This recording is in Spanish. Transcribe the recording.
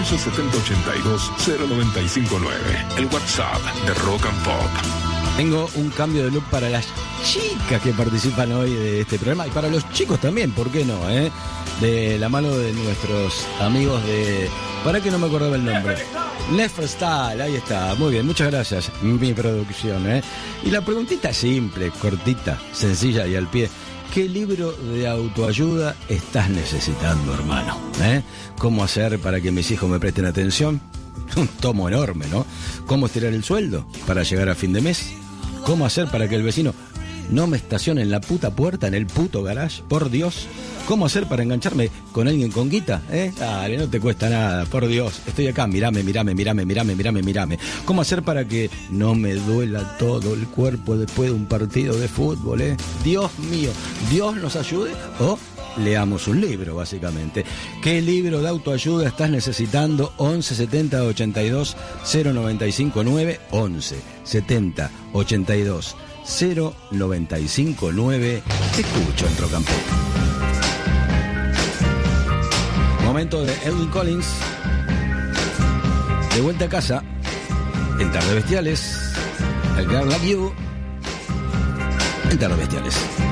117082-0959. El WhatsApp de Rock and Pop. Tengo un cambio de look para las chicas que participan hoy de este programa y para los chicos también, ¿por qué no? De la mano de nuestros amigos de... ¿Para qué no me acordaba el nombre? Neferstyle, ahí está, muy bien, muchas gracias, mi producción. Y la preguntita es simple, cortita, sencilla y al pie. ¿Qué libro de autoayuda estás necesitando, hermano? ¿Cómo hacer para que mis hijos me presten atención? Un tomo enorme, ¿no? ¿Cómo estirar el sueldo para llegar a fin de mes? ¿Cómo hacer para que el vecino no me estacione en la puta puerta, en el puto garage? Por Dios. ¿Cómo hacer para engancharme con alguien con guita? Dale, no te cuesta nada, por Dios. Estoy acá, mirame. ¿Cómo hacer para que no me duela todo el cuerpo después de un partido de fútbol? Dios mío, Dios nos ayude o leamos un libro, básicamente. ¿Qué libro de autoayuda estás necesitando? 11 70 82 0959 11 70 82 0959. Te escucho en Rock and Pop. Momento de Edwin Collins. De vuelta a casa en Tardes Bestiales. El Girl Like You en Tardes Bestiales.